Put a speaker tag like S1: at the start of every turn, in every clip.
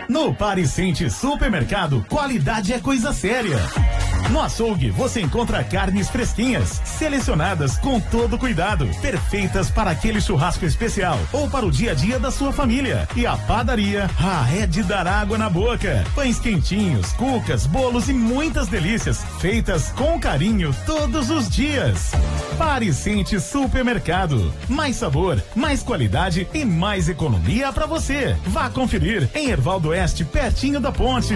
S1: No Parisente Supermercado, qualidade é coisa séria. No açougue, você encontra carnes fresquinhas, selecionadas com todo cuidado, perfeitas para aquele churrasco especial ou para o dia a dia da sua família. E a padaria, é de dar água na boca. Pães quentinhos, cucas, bolos e muitas delícias, feitas com carinho todos os dias. Parisente Supermercado. Mais sabor, mais qualidade e mais economia para você. Vá conferir em Hervaldo Oeste, pertinho da ponte.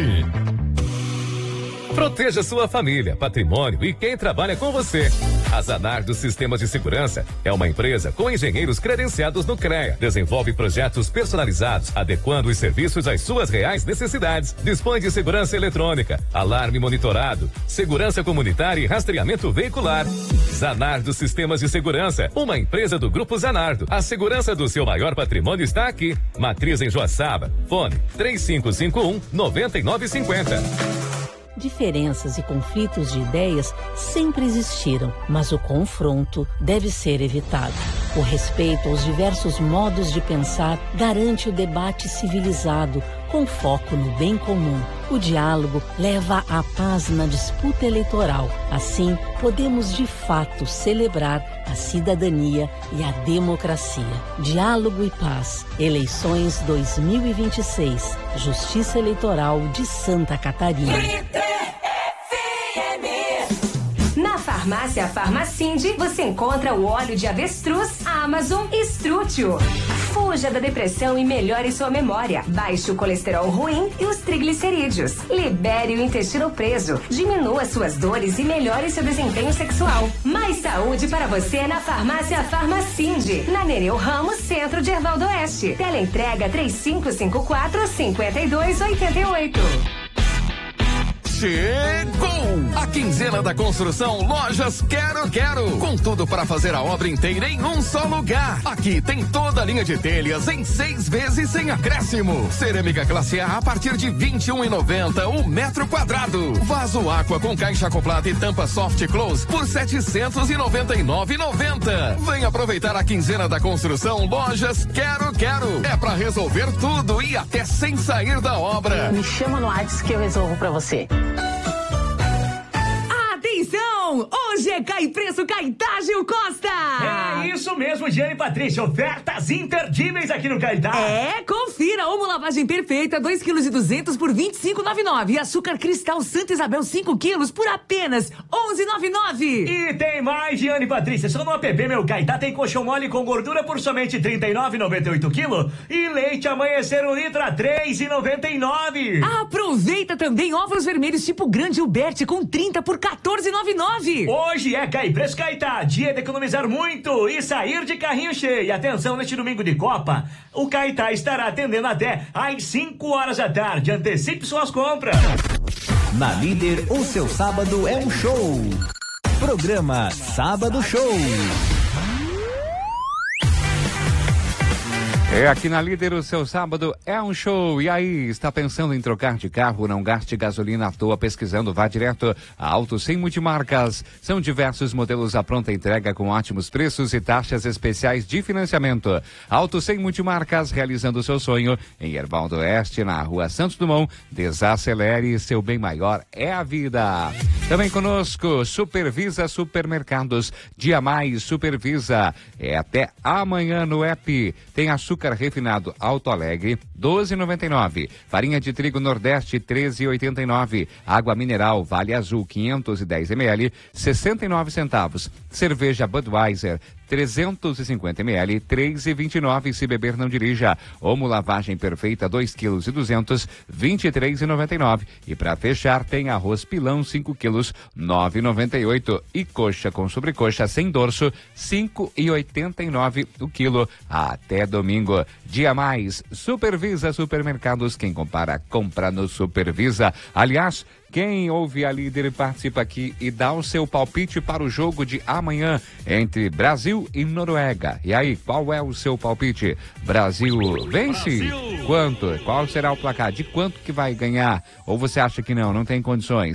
S2: Proteja sua família, patrimônio e quem trabalha com você. A Zanardo Sistemas de Segurança é uma empresa com engenheiros credenciados no CREA. Desenvolve projetos personalizados, adequando os serviços às suas reais necessidades. Dispõe de segurança eletrônica, alarme monitorado, segurança comunitária e rastreamento veicular. Zanardo Sistemas de Segurança, uma empresa do Grupo Zanardo. A segurança do seu maior patrimônio está aqui. Matriz em Joaçaba. Fone 3551-9950.
S3: Diferenças e conflitos de ideias sempre existiram, mas o confronto deve ser evitado. O respeito aos diversos modos de pensar garante o debate civilizado, com foco no bem comum. O diálogo leva à paz na disputa eleitoral. Assim, podemos de fato celebrar a cidadania e a democracia. Diálogo e paz. Eleições 2026. Justiça Eleitoral de Santa Catarina.
S4: Na farmácia Farmacinde, você encontra o óleo de avestruz, Amazon e Strútil. Fuja da depressão e melhore sua memória. Baixe o colesterol ruim e os triglicerídeos. Libere o intestino preso. Diminua suas dores e melhore seu desempenho sexual. Mais saúde para você na farmácia Farmacinde. Na Nereu Ramos, centro de Hervaldo Oeste. Teleentrega 3554-5288.
S5: Chegou! A quinzena da construção Lojas Quero. Com tudo para fazer a obra inteira em um só lugar. Aqui tem toda a linha de telhas em 6 vezes sem acréscimo. Cerâmica classe A partir de R$21,90 o metro quadrado. Vaso Aqua com caixa acoplada e tampa soft close por R$799,90. Vem aproveitar a quinzena da construção Lojas Quero. É para resolver tudo e até sem sair da obra.
S3: Me chama no WhatsApp que eu resolvo pra você.
S6: Atenção! Hoje é Cai Preço Caetá, Gil Costa!
S7: É isso mesmo, Giane e Patrícia. Ofertas imperdíveis aqui no Caetá.
S6: Confira. Omo lavagem perfeita, 2,2 kg por R$25,99. E açúcar cristal Santa Isabel, 5 quilos por apenas R$11,99.
S7: E tem mais, Giane e Patrícia. Só no app Meu Caetá tem colchão mole com gordura por somente R$39,98 quilo. E leite amanhecer 1 litro a R$3,99.
S6: Aproveita também ovos vermelhos tipo grande Hilbert com 30 por R$14,99.
S7: Hoje é Cai Preço Caetá, dia de economizar muito e sair de carrinho cheio. E atenção, neste domingo de Copa, o Caetá estará atendendo até às 5 horas da tarde. Antecipe suas compras.
S8: Na Líder, o seu sábado é um show. Programa Sábado Show.
S9: Aqui na Líder, o seu sábado é um show. E aí, está pensando em trocar de carro? Não gaste gasolina à toa pesquisando. Vá direto a Auto Sem Multimarcas. São diversos modelos à pronta entrega com ótimos preços e taxas especiais de financiamento. Auto Sem Multimarcas, realizando o seu sonho em Hervaldo Oeste, na Rua Santos Dumont. Desacelere, seu bem maior é a vida. Também conosco, Supervisa Supermercados. Dia Mais Supervisa. É até amanhã no app. Tem açúcar refinado Alto Alegre, R$12,99. Farinha de trigo Nordeste, R$13,89. Água mineral Vale Azul, 510 ml, 69 centavos. Cerveja Budweiser, 350 ml, R$3,29. Se beber, não dirija. Omo lavagem perfeita, 2,2 kg, R$23,99. E para fechar, tem arroz pilão, 5 quilos, R$9,98. E coxa com sobrecoxa sem dorso, R$5,89 o quilo. Até domingo. Dia Mais Supervisa Supermercados. Quem compara, compra no Supervisa. Aliás, quem ouve a Líder e participa aqui e dá o seu palpite para o jogo de amanhã entre Brasil e Noruega. E aí, qual é o seu palpite? Brasil vence? Brasil! Quanto? Qual será o placar? De quanto que vai ganhar? Ou você acha que não tem condições?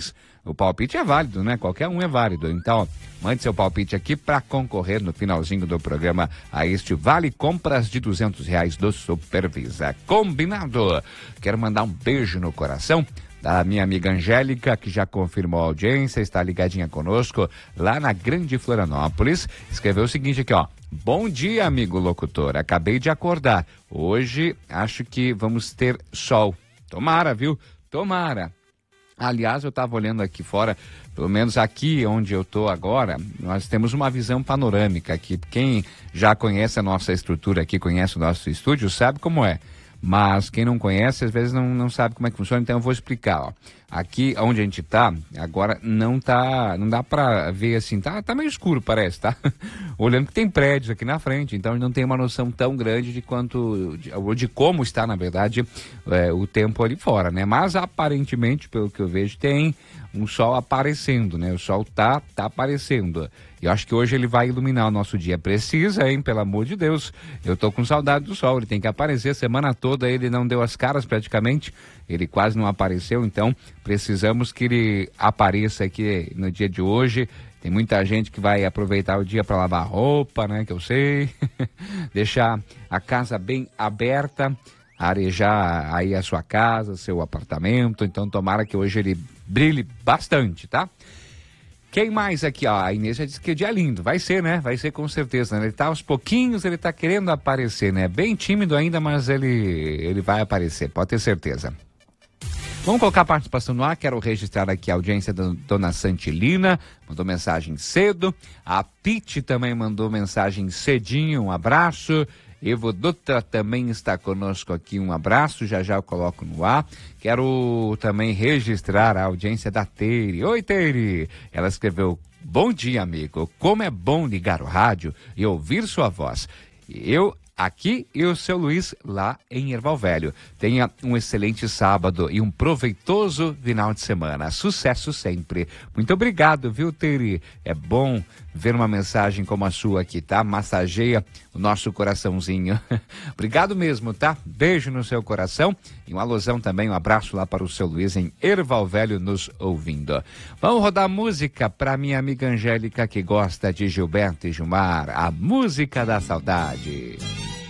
S9: o palpite é válido, né? Qualquer um é válido. Então, mande seu palpite aqui para concorrer no finalzinho do programa a este Vale Compras de R$200 do Supervisa. Combinado? Quero mandar um beijo no coração da minha amiga Angélica, que já confirmou a audiência, está ligadinha conosco lá na Grande Florianópolis. Escreveu o seguinte aqui, ó. Bom dia, amigo locutor. Acabei de acordar. Hoje acho que vamos ter sol. Tomara, viu? Tomara. Aliás, eu estava olhando aqui fora, pelo menos aqui onde eu estou agora, nós temos uma visão panorâmica aqui. Quem já conhece a nossa estrutura aqui, conhece o nosso estúdio, sabe como é. Mas quem não conhece, às vezes não sabe como é que funciona, então eu vou explicar, ó. Aqui onde a gente tá, agora não dá pra ver assim, tá meio escuro parece, tá? Olhando que tem prédios aqui na frente, então a gente não tem uma noção tão grande de como está, na verdade, o tempo ali fora, né? Mas aparentemente, pelo que eu vejo, tem um sol aparecendo, né? O sol tá aparecendo. E eu acho que hoje ele vai iluminar o nosso dia. Precisa, hein? Pelo amor de Deus. Eu tô com saudade do sol, ele tem que aparecer. A semana toda ele não deu as caras praticamente, ele quase não apareceu, então precisamos que ele apareça aqui no dia de hoje. Tem muita gente que vai aproveitar o dia para lavar roupa, né? Que eu sei. Deixar a casa bem aberta, arejar aí a sua casa, seu apartamento. Então tomara que hoje ele brilhe bastante, tá? Quem mais aqui, ó? A Inês já disse que o dia é lindo. Vai ser, né? Vai ser com certeza, né? Ele tá aos pouquinhos, ele tá querendo aparecer, né? Bem tímido ainda, mas ele vai aparecer, pode ter certeza. Vamos colocar a participação no ar. Quero registrar aqui a audiência da dona Santilina, mandou mensagem cedo. A Pete também mandou mensagem cedinho, um abraço. Evo Dutra também está conosco aqui, um abraço, já eu coloco no ar. Quero também registrar a audiência da Teire. Oi, Teire! Ela escreveu, bom dia, amigo, como é bom ligar o rádio e ouvir sua voz. Eu aqui e o seu Luiz lá em Erval Velho. Tenha um excelente sábado e um proveitoso final de semana. Sucesso sempre. Muito obrigado, viu, Teire? É bom ver uma mensagem como a sua aqui, tá? Massageia o nosso coraçãozinho. Obrigado mesmo, tá? Beijo no seu coração e um alusão também, um abraço lá para o seu Luiz em Erval Velho nos ouvindo. Vamos rodar música para minha amiga Angélica que gosta de Gilberto e Gilmar, a música da saudade.